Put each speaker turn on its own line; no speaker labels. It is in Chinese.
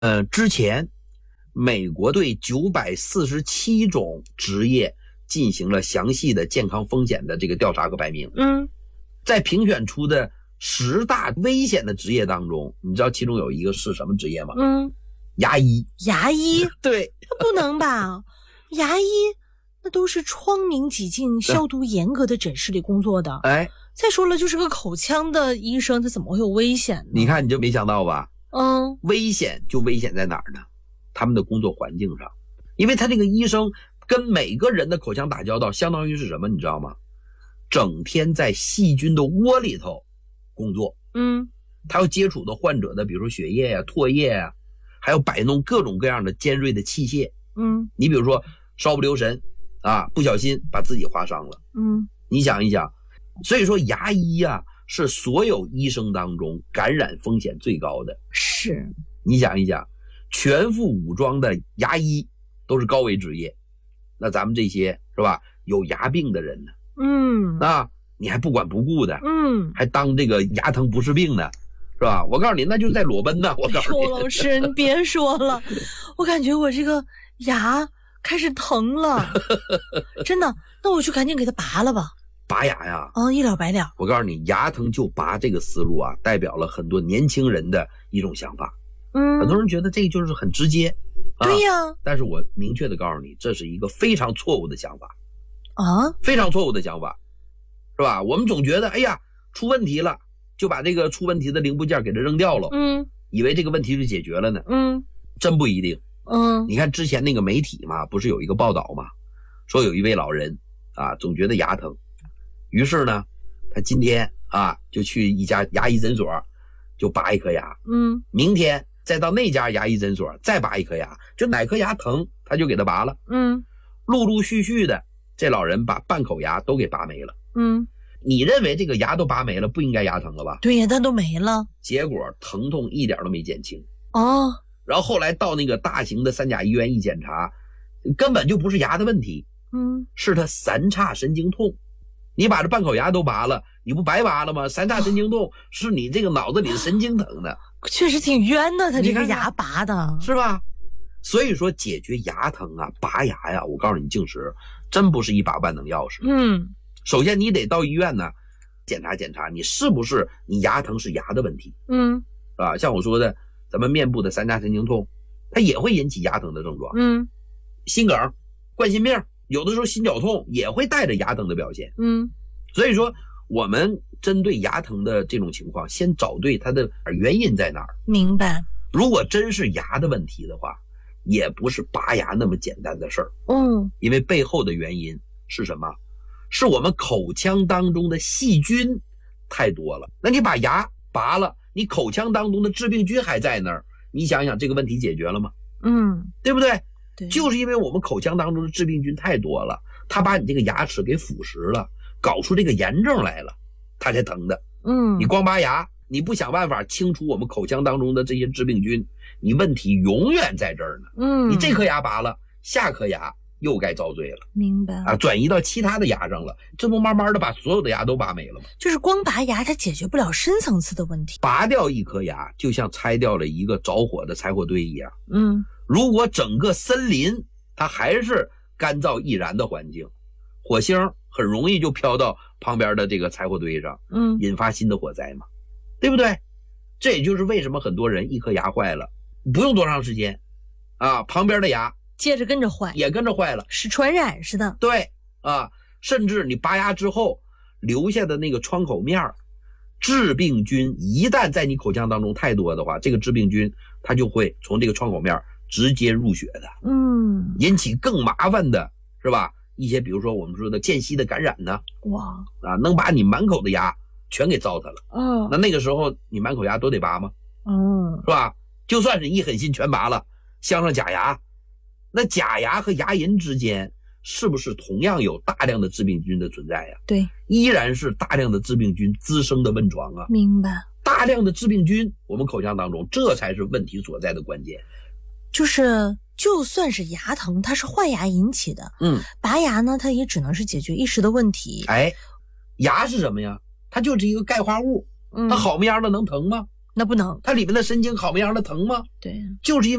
之前美国对947种职业进行了详细的健康风险的这个调查和排名。在评选出的10大危险的职业当中，你知道其中有一个是什么职业吗？牙医。
牙医？
对。
不能吧？牙医那都是窗明几净、消毒严格的诊室里工作的。再说了，就是个口腔的医生，他怎么会有危险呢？
你看你就没想到吧？危险就危险在哪儿呢？他们的工作环境上。因为他这个医生跟每个人的口腔打交道，相当于是什么你知道吗？整天在细菌的窝里头工作。他要接触的患者的比如说血液啊、唾液啊，还要摆弄各种各样的尖锐的器械。你比如说稍不留神啊，不小心把自己划伤了。你想一想，所以说牙医啊是所有医生当中感染风险最高的。
是。
你想一想，全副武装的牙医都是高危职业，那咱们这些是吧，有牙病的人呢，你还不管不顾的，还当这个牙疼不是病呢，是吧？我告诉你，那就是在裸奔呢。我告诉你，
老师你别说了，我感觉我这个牙开始疼了。真的，那我就赶紧给它拔了吧。
拔牙呀？
一了百了。
我告诉你，牙疼就拔这个思路啊，代表了很多年轻人的一种想法。很多人觉得这个就是很直接。
对呀。
但是我明确的告诉你，这是一个非常错误的想法。非常错误的想法，是吧？我们总觉得，哎呀，出问题了，就把这个出问题的零部件给它扔掉了。以为这个问题就解决了呢。真不一定。你看之前那个媒体嘛，不是有一个报道嘛，说有一位老人啊，总觉得牙疼，于是呢，他今天啊就去一家牙医诊所就拔一颗牙。明天再到那家牙医诊所再拔一颗牙，就哪颗牙疼他就给他拔了。陆陆续续的，这老人把半口牙都给拔没了。你认为这个牙都拔没了，不应该牙疼了吧？
对呀，但都没了。
结果疼痛一点都没减轻。然后后来到那个大型的3甲医院一检查，根本就不是牙的问题，是他三叉神经痛。你把这半口牙都拔了，你不白拔了吗？三叉神经痛是你这个脑子里的神经疼的。
确实挺冤的，他这个牙拔的，
是吧？所以说解决牙疼啊，拔牙呀，我告诉你，静石真不是一把万能钥匙。首先你得到医院呢检查检查，你是不是你牙疼是牙的问题。像我说的，咱们面部的三叉神经痛，它也会引起牙疼的症状。心梗、冠心病，有的时候心绞痛也会带着牙疼的表现。所以说我们针对牙疼的这种情况，先找对它的原因在哪儿。
明白。
如果真是牙的问题的话，也不是拔牙那么简单的事儿。因为背后的原因是什么？是我们口腔当中的细菌太多了。那你把牙拔了，你口腔当中的致病菌还在那儿，你想想这个问题解决了吗？对不对？
对，
就是因为我们口腔当中的致病菌太多了，它把你这个牙齿给腐蚀了，搞出这个炎症来了，它才疼的。你光拔牙，你不想办法清除我们口腔当中的这些致病菌，你问题永远在这儿呢。你这颗牙拔了，下颗牙又该遭罪了。
明白
啊，转移到其他的牙上了，这不慢慢的把所有的牙都拔没了吗？
就是光拔牙它解决不了深层次的问题。
拔掉一颗牙就像拆掉了一个着火的柴火堆一样。如果整个森林它还是干燥易燃的环境，火星很容易就飘到旁边的这个柴火堆上，引发新的火灾嘛，对不对？这也就是为什么很多人一颗牙坏了，不用多长时间啊，旁边的牙
接着跟着坏，
也跟着坏了，
是传染似的。
对啊，甚至你拔牙之后留下的那个创口面，致病菌一旦在你口腔当中太多的话，这个致病菌它就会从这个创口面直接入血的，引起更麻烦的是吧？一些比如说我们说的间隙的感染呢，能把你满口的牙全给糟蹋了。那个时候你满口牙都得拔吗？是吧？就算是一狠心全拔了，镶上假牙，那假牙和牙龈之间是不是同样有大量的致病菌的存在呀？
对，
依然是大量的致病菌滋生的温床啊。
明白。
大量的致病菌，我们口腔当中，这才是问题所在的关键。
就算是牙疼，它是坏牙引起的，拔牙呢，它也只能是解决一时的问题。
牙是什么呀？它就是一个钙化物，它好么样的能疼吗？
那不能。
它里面的神经好没样的疼吗？
对，
就是因为